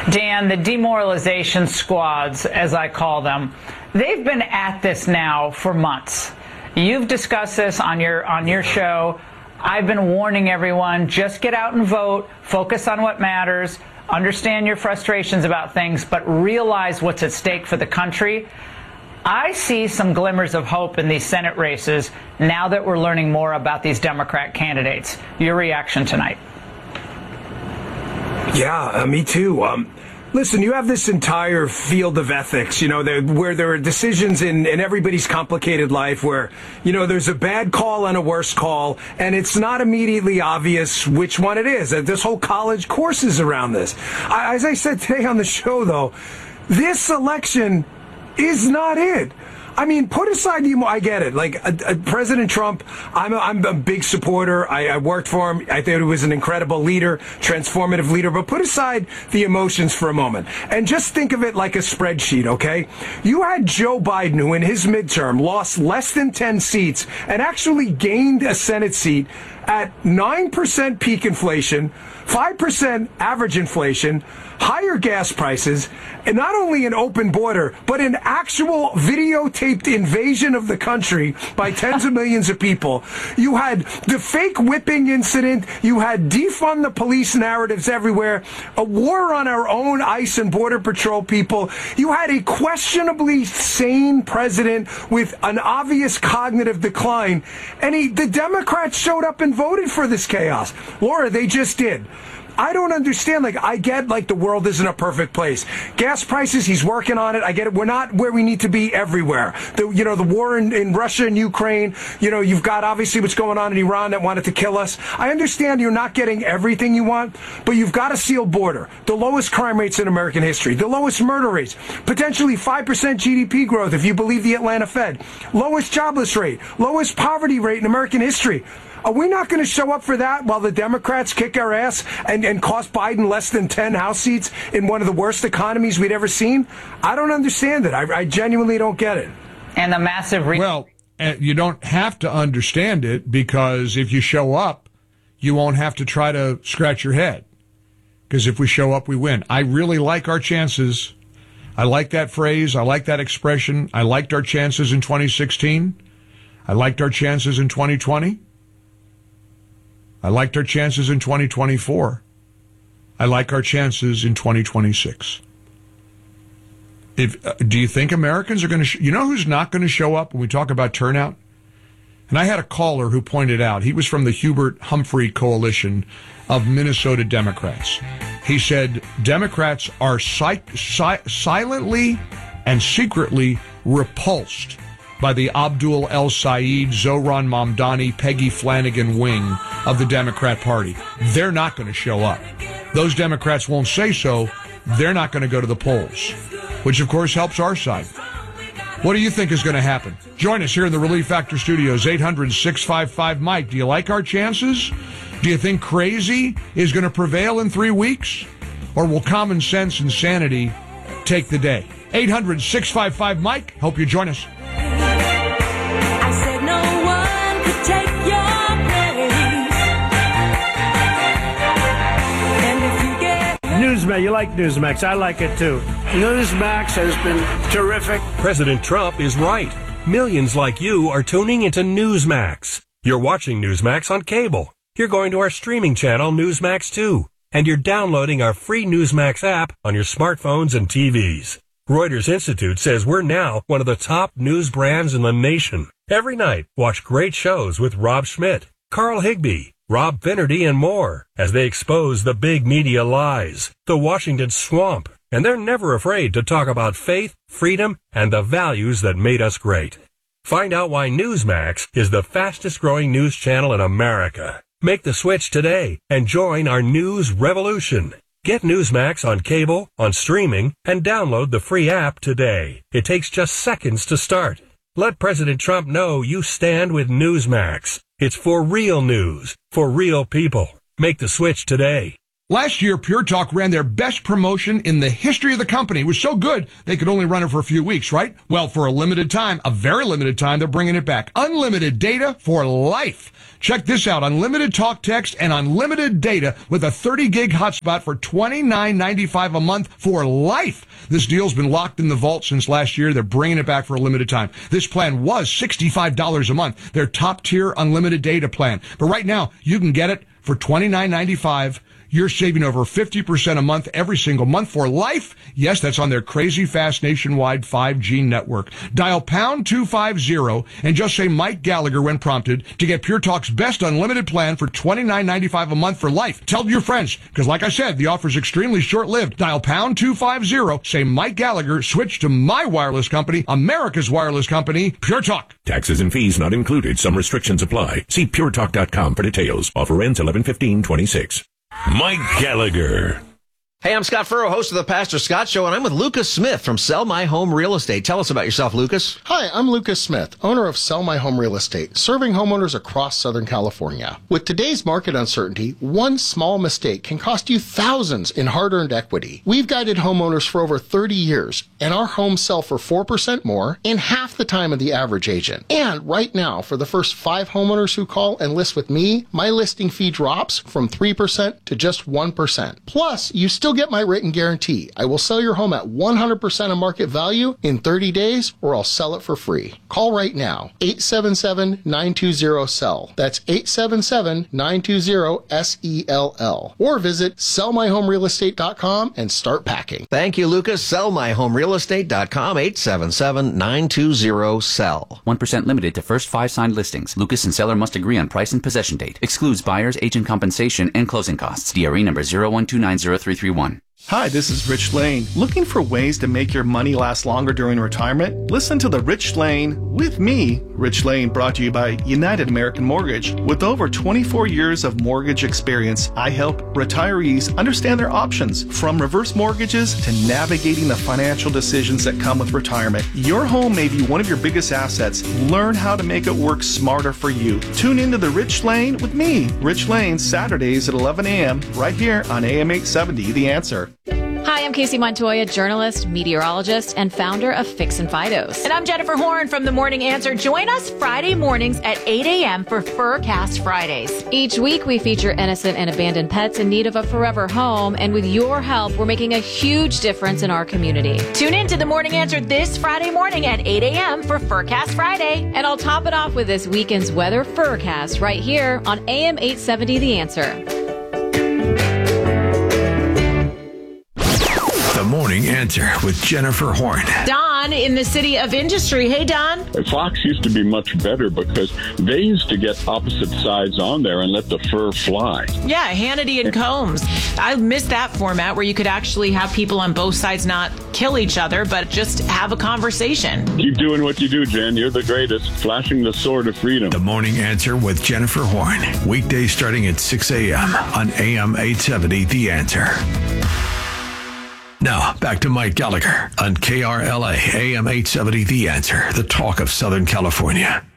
Dan, the demoralization squads, as I call them, they've been at this now for months. You've discussed this on your show. I've been warning everyone, just get out and vote, focus on what matters, understand your frustrations about things, but realize what's at stake for the country. I see some glimmers of hope in these Senate races now that we're learning more about these Democrat candidates. Your reaction tonight? Yeah, me too. Listen, you have this entire field of ethics, where there are decisions in everybody's complicated life where, there's a bad call and a worse call, and it's not immediately obvious which one it is. This whole college course is around this. As I said today on the show, though, this election is not it. I mean, put aside I get it. Like President Trump, I'm a big supporter. I worked for him. I thought he was an incredible leader, transformative leader. But put aside the emotions for a moment and just think of it like a spreadsheet, okay? You had Joe Biden, who in his midterm lost less than 10 seats and actually gained a Senate seat at 9% peak inflation, 5% average inflation, higher gas prices, and not only an open border, but an actual videotaped invasion of the country by tens of millions of people. You had the fake whipping incident. You had defund the police narratives everywhere, a war on our own ICE and Border Patrol people. You had a questionably sane president with an obvious cognitive decline, and the Democrats showed up and voted for this chaos. Laura, they just did. I don't understand. I get, the world isn't a perfect place. Gas prices, he's working on it. I get it. We're not where we need to be everywhere. The war in Russia and Ukraine, you've got obviously what's going on in Iran that wanted to kill us. I understand you're not getting everything you want, but you've got a sealed border, the lowest crime rates in American history, the lowest murder rates, potentially 5% GDP growth if you believe the Atlanta Fed, lowest jobless rate, lowest poverty rate in American history. Are we not going to show up for that while the Democrats kick our ass and cost Biden less than 10 House seats in one of the worst economies we'd ever seen? I don't understand it. I genuinely don't get it. And the massive... Well, you don't have to understand it, because if you show up, you won't have to try to scratch your head. Because if we show up, we win. I really like our chances. I like that phrase. I like that expression. I liked our chances in 2016. I liked our chances in 2020. I liked our chances in 2024. I like our chances in 2026. Do you think Americans are going to... you know who's not going to show up when we talk about turnout? And I had a caller who pointed out, he was from the Hubert Humphrey coalition of Minnesota Democrats. He said Democrats are silently and secretly repulsed by the Abdul El Sayed, Zohran Mamdani, Peggy Flanagan wing of the Democrat Party. They're not going to show up. Those Democrats won't say so. They're not going to go to the polls, which, of course, helps our side. What do you think is going to happen? Join us here in the Relief Factor Studios, 800-655-MIKE. Do you like our chances? Do you think crazy is going to prevail in 3 weeks? Or will common sense and sanity take the day? 800-655-MIKE. Hope you join us. Newsmax, you like Newsmax. I like it too. Newsmax has been terrific. President Trump is right. Millions like you are tuning into Newsmax. You're watching Newsmax on cable. You're going to our streaming channel, Newsmax 2. And you're downloading our free Newsmax app on your smartphones and TVs. Reuters Institute says we're now one of the top news brands in the nation. Every night, watch great shows with Rob Schmidt, Carl Higbie, Rob Finnerty, and more as they expose the big media lies, the Washington swamp, and they're never afraid to talk about faith, freedom, and the values that made us great. Find out why Newsmax is the fastest growing news channel in America. Make the switch today and join our news revolution. Get Newsmax on cable, on streaming, and download the free app today. It takes just seconds to start. Let President Trump know you stand with Newsmax. It's for real news, for real people. Make the switch today. Last year, Pure Talk ran their best promotion in the history of the company. It was so good, they could only run it for a few weeks, right? Well, for a limited time, a very limited time, they're bringing it back. Unlimited data for life. Check this out. Unlimited talk, text, and unlimited data with a 30-gig hotspot for $29.95 a month for life. This deal's been locked in the vault since last year. They're bringing it back for a limited time. This plan was $65 a month, their top-tier unlimited data plan. But right now, you can get it for $29.95. You're saving over 50% a month every single month for life. Yes, that's on their crazy fast nationwide 5G network. Dial pound 250 and just say Mike Gallagher when prompted to get Pure Talk's best unlimited plan for $29.95 a month for life. Tell your friends, because like I said, the offer's extremely short-lived. Dial pound 250, say Mike Gallagher, switch to my wireless company, America's wireless company, Pure Talk. Taxes and fees not included. Some restrictions apply. See puretalk.com for details. Offer ends 11/15/26. Mike Gallagher. Hey, I'm Scott Furrow, host of the Pastor Scott Show, and I'm with Lucas Smith from Sell My Home Real Estate. Tell us about yourself, Lucas. Hi, I'm Lucas Smith, owner of Sell My Home Real Estate, serving homeowners across Southern California. With today's market uncertainty, one small mistake can cost you thousands in hard-earned equity. We've guided homeowners for over 30 years, and our homes sell for 4% more in half the time of the average agent. And right now, for the first 5 homeowners who call and list with me, my listing fee drops from 3% to just 1%. Plus, you still get my written guarantee. I will sell your home at 100% of market value in 30 days, or I'll sell it for free. Call right now, 877-920-SELL. That's 877-920-SELL. Or visit sellmyhomerealestate.com and start packing. Thank you, Lucas. Sellmyhomerealestate.com, 877-920-SELL. 1% limited to first 5 signed listings. Lucas and seller must agree on price and possession date. Excludes buyer's agent compensation and closing costs. DRE number 012903331. Hi, this is Rich Lane. Looking for ways to make your money last longer during retirement? Listen to The Rich Lane with me, Rich Lane, brought to you by United American Mortgage. With over 24 years of mortgage experience, I help retirees understand their options, from reverse mortgages to navigating the financial decisions that come with retirement. Your home may be one of your biggest assets. Learn how to make it work smarter for you. Tune into The Rich Lane with me, Rich Lane, Saturdays at 11 a.m. right here on AM 870, The Answer. Hi, I'm Casey Montoya, journalist, meteorologist, and founder of Fix and Fidos. And I'm Jennifer Horn from The Morning Answer. Join us Friday mornings at 8 a.m. for Furcast Fridays. Each week, we feature innocent and abandoned pets in need of a forever home. And with your help, we're making a huge difference in our community. Tune in to The Morning Answer this Friday morning at 8 a.m. for Furcast Friday. And I'll top it off with this weekend's weather Furcast right here on AM 870 The Answer. The Morning Answer with Jennifer Horn. Don in the City of Industry. Hey, Don. Fox used to be much better because they used to get opposite sides on there and let the fur fly. Yeah, Hannity and Combs. I miss that format where you could actually have people on both sides not kill each other, but just have a conversation. Keep doing what you do, Jen. You're the greatest. Flashing the sword of freedom. The Morning Answer with Jennifer Horn. Weekdays starting at 6 a.m. on AM 870 The Answer. Now, back to Mike Gallagher on KRLA AM 870 The Answer, the talk of Southern California.